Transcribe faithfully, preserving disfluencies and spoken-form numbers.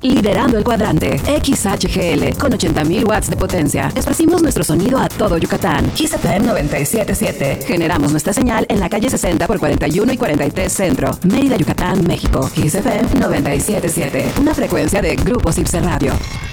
Liderando el cuadrante. X H G L con ochenta mil watts de potencia. Esparcimos nuestro sonido a todo Yucatán. Kiss F M noventa y siete punto siete. Generamos nuestra señal en la calle sesenta por cuarenta y uno y cuarenta y tres Centro, Mérida, Yucatán, México. Kiss F M noventa y siete punto siete. Una frecuencia de Grupo Cipse Radio.